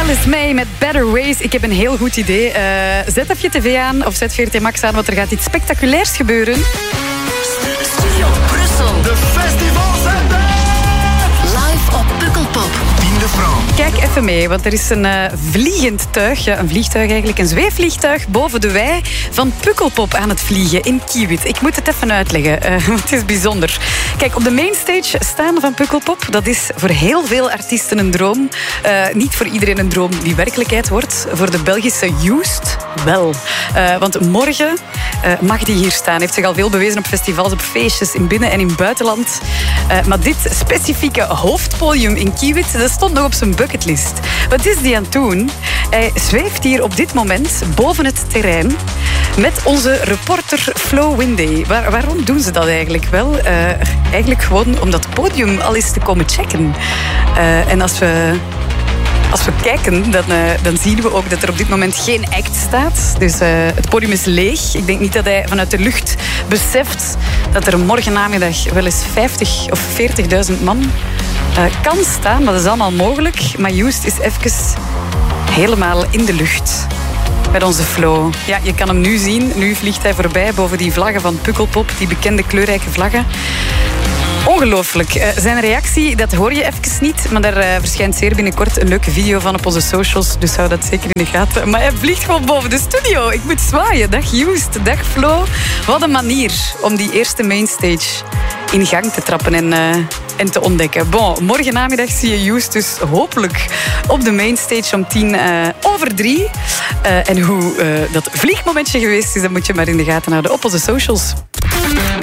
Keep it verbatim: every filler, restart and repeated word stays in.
Alice May met Better Ways. Ik heb een heel goed idee. Uh, zet even je tv aan of zet V R T Max aan, want er gaat iets spectaculairs gebeuren. Studio Brussel. De festivals zijn er! Live op Pukkelpop. Tien de Franc. Kijk even mee, want er is een uh, vliegend tuig, ja, een vliegtuig eigenlijk, een zweefvliegtuig boven de wei van Pukkelpop aan het vliegen in Kiewit. Ik moet het even uitleggen, uh, want het is bijzonder. Kijk, op de mainstage staan van Pukkelpop, dat is voor heel veel artiesten een droom. Uh, niet voor iedereen een droom die werkelijkheid wordt. Voor de Belgische Joost wel. Uh, want morgen uh, mag die hier staan. Heeft zich al veel bewezen op festivals, op feestjes in binnen- en in buitenland. Uh, maar dit specifieke hoofdpodium in Kiewit, dat stond nog op zijn bucketlist. Wat is die aan het doen? Hij zweeft hier op dit moment boven het terrein met onze reporter Flo Winday. Waar, waarom doen ze dat eigenlijk wel? Uh, eigenlijk gewoon om dat podium al eens te komen checken. Uh, en als we... Als we kijken, dan, uh, dan zien we ook dat er op dit moment geen act staat. Dus uh, het podium is leeg. Ik denk niet dat hij vanuit de lucht beseft dat er morgen namiddag wel eens vijftig of veertigduizend man uh, kan staan. Maar dat is allemaal mogelijk. Maar Joost is even helemaal in de lucht met onze Flo. Ja, je kan hem nu zien. Nu vliegt hij voorbij boven die vlaggen van Pukkelpop. Die bekende kleurrijke vlaggen. Ongelooflijk. Uh, zijn reactie, dat hoor je even niet. Maar daar uh, verschijnt zeer binnenkort een leuke video van op onze socials. Dus hou dat zeker in de gaten. Maar hij vliegt gewoon boven de studio. Ik moet zwaaien. Dag Joost, dag Flo. Wat een manier om die eerste mainstage in gang te trappen en, uh, en te ontdekken. Bon, morgen namiddag zie je Joost dus hopelijk op de mainstage om tien uh, over drie. Uh, en hoe uh, dat vliegmomentje geweest is, dat moet je maar in de gaten houden op onze socials.